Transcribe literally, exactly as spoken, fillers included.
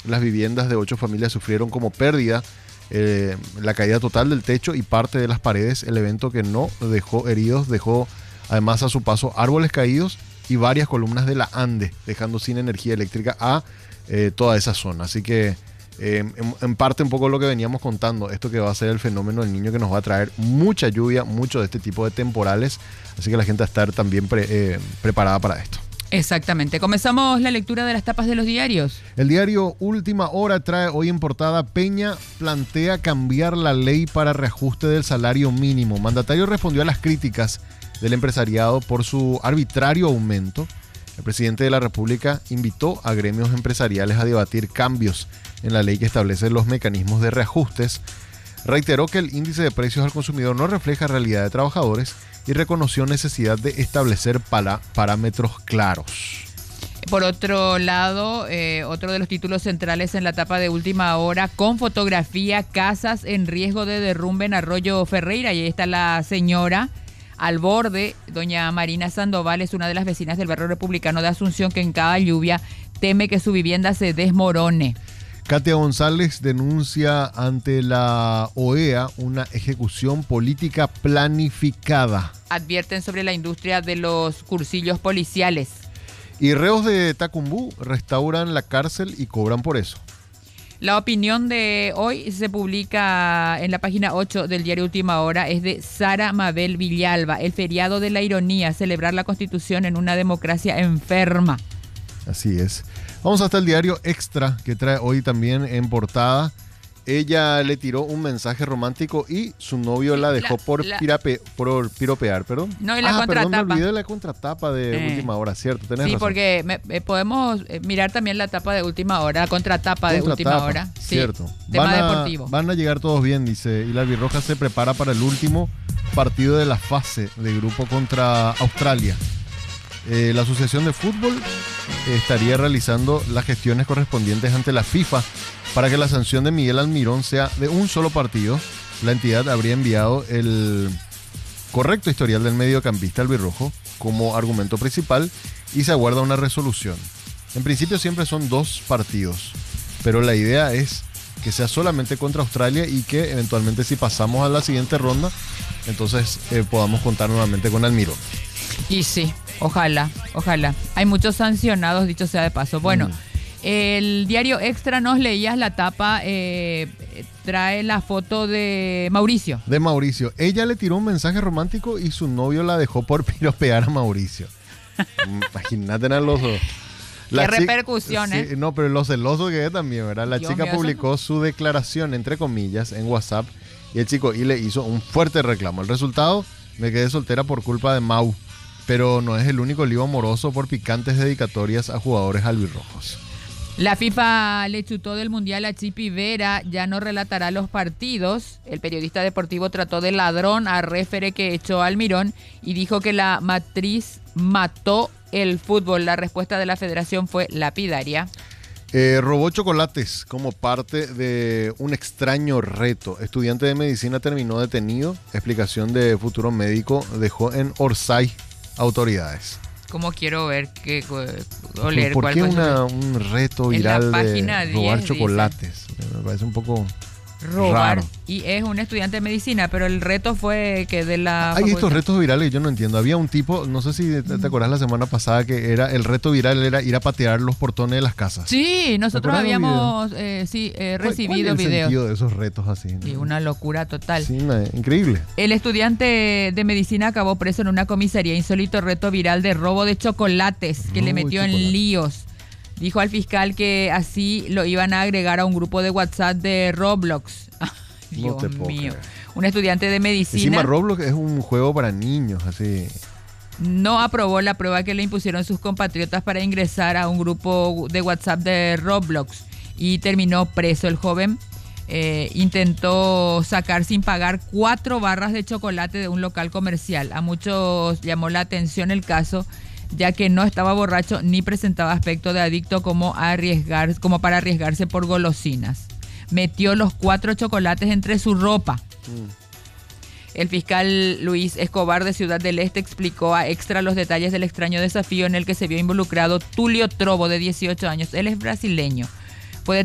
las viviendas de ocho familias sufrieron como pérdida eh, la caída total del techo y parte de las paredes. El evento, que no dejó heridos, dejó además a su paso árboles caídos y varias columnas de la Ande, dejando sin energía eléctrica a eh, toda esa zona. Así que eh, en, en parte un poco lo que veníamos contando, esto que va a ser el fenómeno del Niño, que nos va a traer mucha lluvia, mucho de este tipo de temporales. Así que la gente va a estar también pre, eh, preparada para esto. Exactamente. Comenzamos la lectura de las tapas de los diarios. El diario Última Hora trae hoy en portada: Peña plantea cambiar la ley para reajuste del salario mínimo. Mandatario respondió a las críticas del empresariado por su arbitrario aumento. El presidente de la República invitó a gremios empresariales a debatir cambios en la ley que establece los mecanismos de reajustes. Reiteró que el índice de precios al consumidor no refleja realidad de trabajadores y reconoció necesidad de establecer para, parámetros claros. Por otro lado, eh, otro de los títulos centrales en la tapa de Última Hora, con fotografía: casas en riesgo de derrumbe en Arroyo Ferreira. Y ahí está la señora al borde. Doña Marina Sandoval es una de las vecinas del barrio republicano de Asunción, que en cada lluvia teme que su vivienda se desmorone. Katia González denuncia ante la O E A una ejecución política planificada. Advierten sobre la industria de los cursillos policiales. Y reos de Tacumbú restauran la cárcel y cobran por eso. La opinión de hoy se publica en la página ocho del diario Última Hora. Es de Sara Mabel Villalba. El feriado de la ironía: celebrar la Constitución en una democracia enferma. Así es. Vamos hasta el diario Extra, que trae hoy también en portada: ella le tiró un mensaje romántico y su novio la dejó la, por, la, pirape, por piropear, perdón. No, y la ah, contratapa. Perdón, me olvidé de la contratapa de eh, Última Hora, cierto, tenés sí, razón. Sí, porque me, me podemos mirar también la tapa de Última Hora, la contratapa, contratapa de Última Hora. Sí, cierto. Tema van a, deportivo. Van a llegar todos bien, dice. Y la Albirroja se prepara para el último partido de la fase de grupo contra Australia. Eh, la Asociación de Fútbol estaría realizando las gestiones correspondientes ante la FIFA para que la sanción de Miguel Almirón sea de un solo partido. La entidad habría enviado el correcto historial del mediocampista albirrojo como argumento principal y se aguarda una resolución. En principio siempre son dos partidos, pero la idea es que sea solamente contra Australia y que eventualmente, si pasamos a la siguiente ronda, entonces eh, podamos contar nuevamente con Almirón. Y sí, ojalá, ojalá. Hay muchos sancionados, dicho sea de paso. Bueno, mm. el diario Extra, nos leías la tapa, eh, trae la foto de Mauricio. De Mauricio. Ella le tiró un mensaje romántico y su novio la dejó por piropear a Mauricio. Imagínate a los dos. Qué repercusiones. Sí, no, pero lo celoso que es también, ¿verdad? La Dios chica mío, publicó eso... su declaración, entre comillas, en WhatsApp, y el chico y le hizo un fuerte reclamo. El resultado: me quedé soltera por culpa de Mau. Pero no es el único lío amoroso por picantes dedicatorias a jugadores albirrojos. La FIFA le chutó del Mundial a Chipi Vera, ya no relatará los partidos. El periodista deportivo trató de ladrón a refere que echó a Almirón y dijo que la matriz mató el fútbol. La respuesta de la federación fue lapidaria. Eh, robó chocolates como parte de un extraño reto. Estudiante de medicina terminó detenido. Explicación de futuro médico dejó en Orsay autoridades. ¿Cómo quiero ver qué o leer ¿Por cuál qué fue una, un reto viral de robar diez, chocolates? Dice. Me parece un poco robar. raro. Y es un estudiante de medicina, pero el reto fue que de la... Hay estos retos virales que yo no entiendo. Había un tipo, no sé si te, te acordás la semana pasada, que era el reto viral era ir a patear los portones de las casas. Sí, nosotros habíamos eh, sí, eh, recibido ¿Cuál es el videos. sentido de esos retos así? ¿No? Y una locura total. Sí, una, increíble. El estudiante de medicina acabó preso en una comisaría. Insólito reto viral de robo de chocolates que robo le metió en líos. Dijo al fiscal que así lo iban a agregar a un grupo de WhatsApp de Roblox. Dios no mío. Un estudiante de medicina. Encima Roblox es un juego para niños, así. No aprobó la prueba que le impusieron sus compatriotas para ingresar a un grupo de WhatsApp de Roblox y terminó preso. El joven eh, intentó sacar sin pagar cuatro barras de chocolate de un local comercial. A muchos llamó la atención el caso, ya que no estaba borracho ni presentaba aspecto de adicto como, arriesgar, como para arriesgarse por golosinas. Metió los cuatro chocolates entre su ropa. Mm. El fiscal Luis Escobar de Ciudad del Este explicó a Extra los detalles del extraño desafío en el que se vio involucrado Tulio Trobo, de dieciocho años. Él es brasileño.